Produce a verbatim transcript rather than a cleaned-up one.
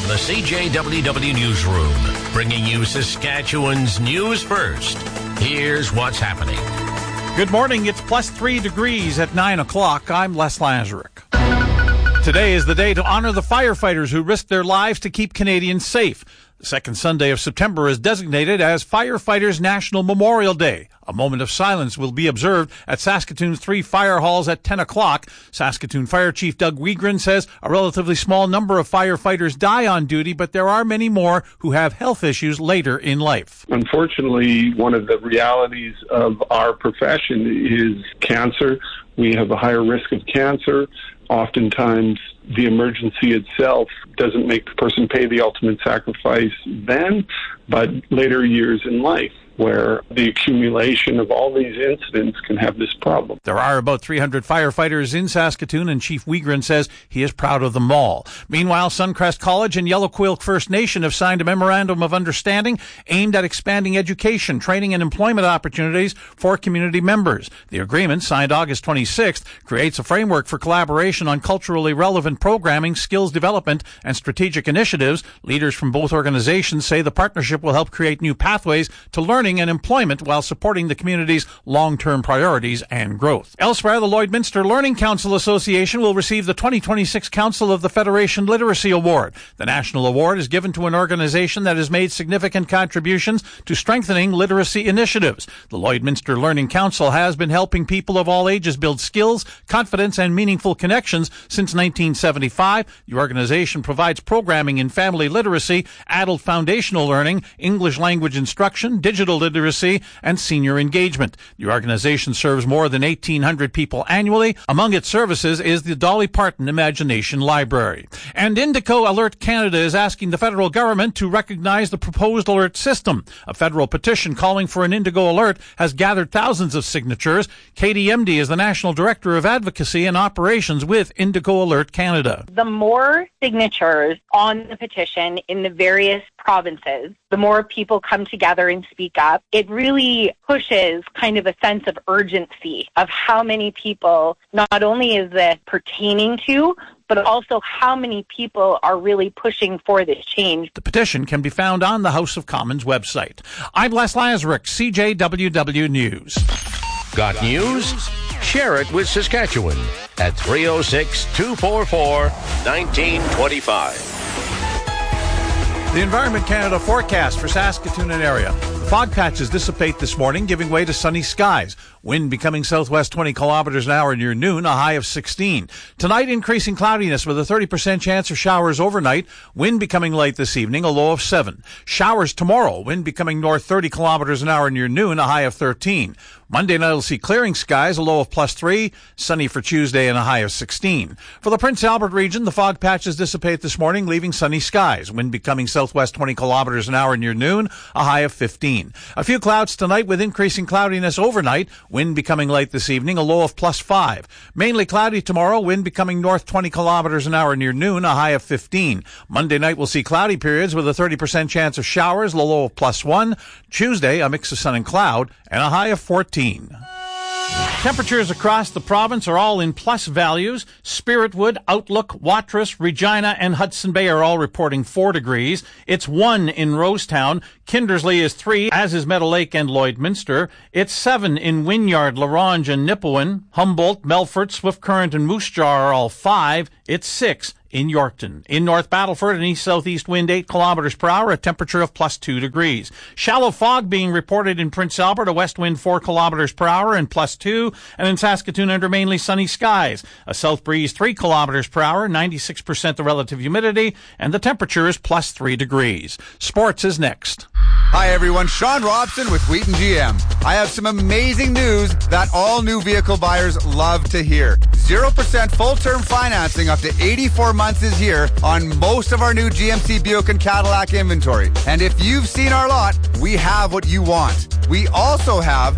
From the C J W W Newsroom, bringing you Saskatchewan's news first. Here's what's happening. Good morning. It's plus three degrees at nine o'clock. I'm Les Lazaruk. Today is the day to honor the firefighters who risked their lives to keep Canadians safe. The second Sunday of September is designated as Firefighters National Memorial Day. A moment of silence will be observed at Saskatoon's three fire halls at ten o'clock. Saskatoon Fire Chief Doug Wiegren says a relatively small number of firefighters die on duty, but there are many more who have health issues later in life. Unfortunately, one of the realities of our profession is cancer. We have a higher risk of cancer. Oftentimes, the emergency itself doesn't make the person pay the ultimate sacrifice then, but later years in life, where the accumulation of all these incidents can have this problem. There are about three hundred firefighters in Saskatoon, and Chief Wiegren says he is proud of them all. Meanwhile, Suncrest College and Yellow Quill First Nation have signed a memorandum of understanding aimed at expanding education, training, and employment opportunities for community members. The agreement, signed August twenty-sixth, creates a framework for collaboration on culturally relevant programming, skills development, and strategic initiatives. Leaders from both organizations say the partnership will help create new pathways to learning and employment while supporting the community's long-term priorities and growth. Elsewhere, the Lloydminster Learning Council Association will receive the twenty twenty-six Council of the Federation Literacy Award. The national award is given to an organization that has made significant contributions to strengthening literacy initiatives. The Lloydminster Learning Council has been helping people of all ages build skills, confidence, and meaningful connections since nineteen seventy-five. The organization provides programming in family literacy, adult foundational learning, English language instruction, digital literacy, and senior engagement. The organization serves more than eighteen hundred people annually. Among its services is the Dolly Parton Imagination Library. And Indico Alert Canada is asking the federal government to recognize the proposed alert system. A federal petition calling for an Indigo Alert has gathered thousands of signatures. Katie Emdy is the National Director of Advocacy and Operations with Indigo Alert Canada. The more signatures on the petition in the various provinces, the more people come together and speak up. It really pushes kind of a sense of urgency of how many people, not only is it pertaining to, but also how many people are really pushing for this change. The petition can be found on the House of Commons website. I'm Les Lazaruk, C J W W News. Got news? Share it with Saskatchewan at three oh six, two four four, one nine two five. The Environment Canada forecast for Saskatoon and area. The fog patches dissipate this morning, giving way to sunny skies. Wind becoming southwest twenty kilometers an hour near noon, a high of sixteen. Tonight, increasing cloudiness with a thirty percent chance of showers overnight. Wind becoming light this evening, a low of seven. Showers tomorrow, wind becoming north thirty kilometers an hour near noon, a high of thirteen. Monday night will see clearing skies, a low of plus three. Sunny for Tuesday and a high of sixteen. For the Prince Albert region, the fog patches dissipate this morning, leaving sunny skies. Wind becoming southwest twenty kilometers an hour near noon, a high of fifteen. A few clouds tonight with increasing cloudiness overnight. Wind becoming light this evening, a low of plus five. Mainly cloudy tomorrow, wind becoming north twenty kilometers an hour near noon, a high of fifteen. Monday night will see cloudy periods with a thirty percent chance of showers, a low of plus one. Tuesday, a mix of sun and cloud, and a high of fourteen. Temperatures across the province are all in plus values. Spiritwood, Outlook, Watrous, Regina, and Hudson Bay are all reporting four degrees. It's one in Rosetown. Kindersley is three, as is Meadow Lake and Lloydminster. It's seven in Wynyard, La Ronge, and Nipawin. Humboldt, Melfort, Swift Current, and Moose Jaw are all five. It's six in Yorkton. In North Battleford, an east-southeast wind eight kilometers per hour, a temperature of plus two degrees. Shallow fog being reported in Prince Albert, a west wind four kilometers per hour and plus two, and in Saskatoon under mainly sunny skies. A south breeze three kilometers per hour, ninety-six percent the relative humidity, and the temperature is plus three degrees. Sports is next. Hi everyone, Sean Robson with Wheaton G M. I have some amazing news that all new vehicle buyers love to hear. zero percent full-term financing up to eighty-four months is here on most of our new G M C, Buick, and Cadillac inventory. And if you've seen our lot, we have what you want. We also have